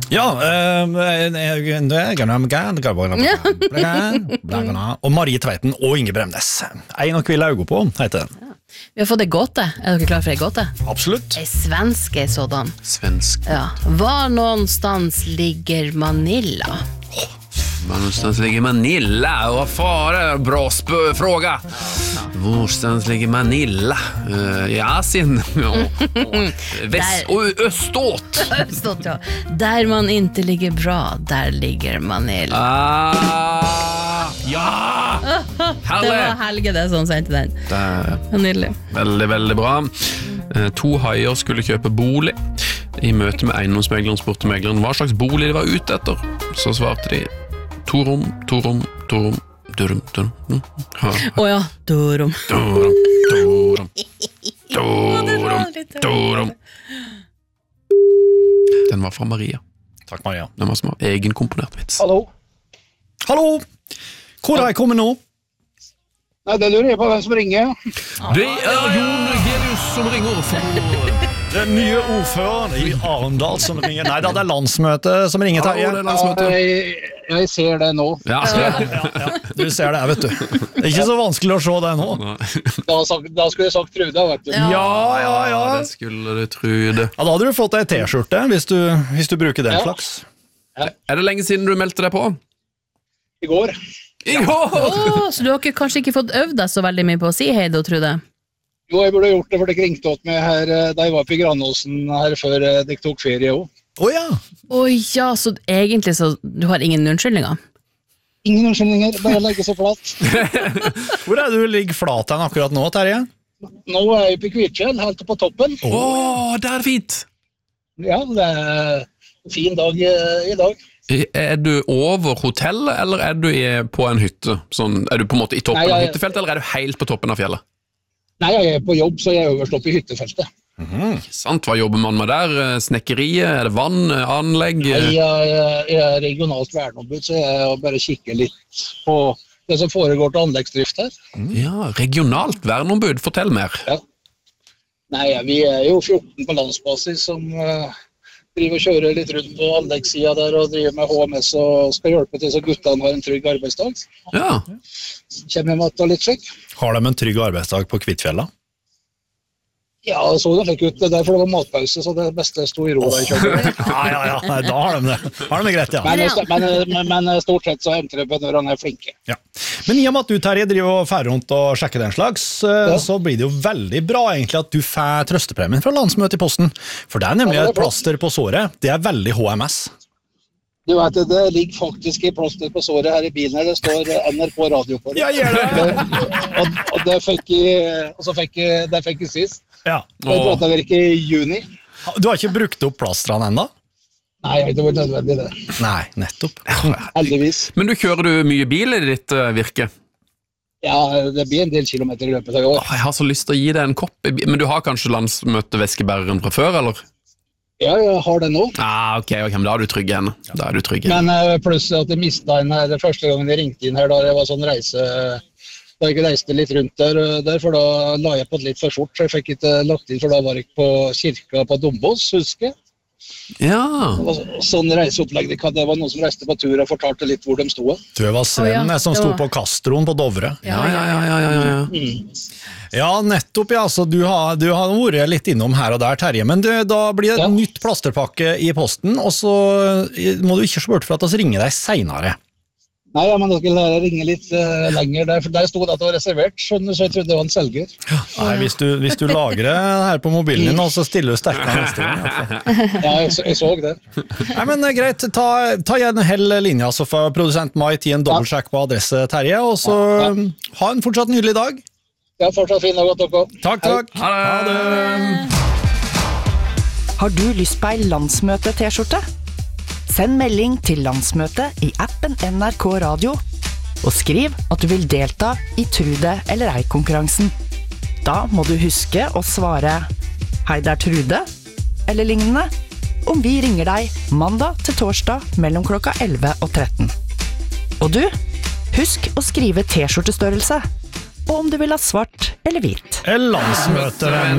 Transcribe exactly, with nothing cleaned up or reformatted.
Ja, og Marie Tveiten og Inge Bremnes. En og kvile øyne på, heter den. Ja. Vi har fått en gåte. Er dere klar for en gåte? Absolutt. En svensk er sådan. Svensk. Ja. Var någonstans ligger Manila? Var någonstans ligger Manila? Vad far, bra sp- fråga. Någonstans ligger Manila? Uh, I Asien? Ja. Väst- och öståt. Öståt, ja. Där man inte ligger bra, där ligger Manila. Ah, ja! Det var Helge det som sendte den. Det Nydelig. Veldig, veldig bra. Eh, To haier skulle kjøpe bolig. I møte med eiendomsmegleren spurte megleren hva slags bolig de var ute etter. Så svarte de to rom, to rom, to rom, durum, durum. Å ja, durum. Durum, durum, durum, durum. Den var fra Maria. Takk, Maria. Den var som egenkomponert vits. Hallo? Hallo! Hvor har jeg kommet nå? Nei, det lurer jeg på hvem som ringer. Det er Jon Gelius som ringer for... Den nye ordføreren i Arendal som ringer. Nei, det er landsmøte som ringer, Terje. Ja, det er landsmøte. Ja, jeg, jeg ser det nå. Ja, Ja, ja. Du ser det, vet du. Det er ikke så vanskelig å se det nå. Da, sagt, da skulle jeg sagt Trude, vet du. Ja. Ja, ja, ja. det skulle du tro det. Ja, da hadde du fått ei T-skjorte hvis du, hvis du bruker den Ja. slags. Er det lenge siden du meldte deg på? I går. I går! Åh, så du har ikke, kanskje ikke fått øvd deg så veldig mye på å si hei da, Trude? Jo, jeg burde gjort det, for det ringte åt meg her, eh, da jeg var på Granåsen her før eh, de tok ferie også. Åja! Å ja, så egentlig så du har ingen unnskyldninger? Ingen unnskyldninger, bare legge seg flat. Hvor er det du ligger flat hen akkurat nå, Terje? Nå er jeg på Kvitskjell, helt på toppen. Åh, det er fint! Ja, det er en fin dag eh, i dag. Er du over hotellet, eller er du i, på en hytte? Sånn, er du på en måte i toppen Nei, av jeg- hyttefeltet, eller er du helt på toppen av fjellet? Nei, jeg er på jobb, så jeg er øverst oppe i hyttefeltet. Ikke sant? Hva jobber man med der? Snekkeriet? Er det vann? Anlegg? Jeg, jeg, jeg er regionalt verneombud, så jeg bare kikker litt på det som foregår til anleggsdrift her. Ja, regionalt verneombud. Fortell mer. Nei, vi er jo fjorten på landsbasis som uh, driver og kjører litt rundt på anleggssida der og driver med H M S og skal hjelpe til så guttene har en trygg arbeidsdag. Ja. Kommer med mat og litt slik. Har de en trygg arbeidsdag på Kvitfjella? Ja, det så det slik ut. Det er derfor det var matpause, så det beste sto i ro der i kjøkkenet. Ja, ja, ja. Nei, da har de det. Har de det greit, ja. Men, men, men, men stort sett så er entreprenørene flinke. Ja. Men i og med at du, Terje, driver og fer rundt og sjekker den slags, eh, Ja. så blir det jo veldig bra egentlig at du får trøstepremien fra landsmøtet i posten. For det er nemlig Ja, det er et plaster på såret. Det er veldig H M S. Du vet, det ligger faktisk i plaster på såret her i bilen her. Det står N R K radio på det. Ja, gjør det. og, og det fikk jeg, og så fikk jeg, det fikk jeg sist. Ja. Det tror jeg det virker i juni. Du har ikke brukt opp plastrene enda? Nei, det var nødvendig det. Nei, nettopp. Heldigvis. Men du kjører du mye bil i ditt uh, virke? Ja, det blir en del kilometer i løpet av i år. Åh, jeg har så lyst til å gi deg en kopp. i bi- Men du har kanskje landsmøteveskebæreren fra før, eller? Ja, jeg har det nå. Ah, ok, ok, men da er du trygg igjen. Da er du trygg igjen. Men uh, pluss at jeg mistet en her, det første gangen jeg ringte inn her, da jeg var sånn reise, da jeg reiste litt rundt der, uh, der, for da la jeg på litt for fort, så jeg fikk ikke lagt inn, for da var jeg på kirka på Dombås, husker jeg. Ja. Det var så- sånn reiseopplegg, det kan- det var noen som reiste på tur og fortalte litt hvor de stod. Du var Sven Å, ja, som det sto var- på Castroen på Dovre. Ja, ja, ja, ja, ja, ja. Mm. Ja, nettopp, ja. Så du har, du har vært litt innom her og der, Terje. Men du, da blir det et Ja. nytt plasterpakke i posten, og så må du ikke se bort fra at vi ringer deg senere. Nei, ja, men da skal jeg ringe litt uh, lenger der, for der stod det at det var reservert, skjønner du, så jeg trodde det var en selger. Nei, hvis du, hvis du lagrer det her på mobilen din, og så stiller du sterkere neste gang. i hvert fall. Ja, jeg, så- jeg så det. Nei, men eh, greit, ta, ta gjerne hell linja, så får produsent Mai ti en dobbeltsjekk på adresse, Terje, og så Ja, ja. eh, ha en fortsatt nydelig dag. Ja, fortsatt fin dag, dere. Takk, takk. Ha det. Har du lyst på ei landsmøte-T-skjorte? Send melding til landsmøtet i appen N R K Radio, og skriv at du vil delta i Trude eller ei-konkurransen. Da må du huske å svare «Hei, det er Trude», eller lignende, om vi ringer deg mandag til torsdag mellom klokka elleve og tretten. Og du, husk å skrive T-skjortestørrelse, og om du vil ha svart eller hvit. Landsmøtevenner.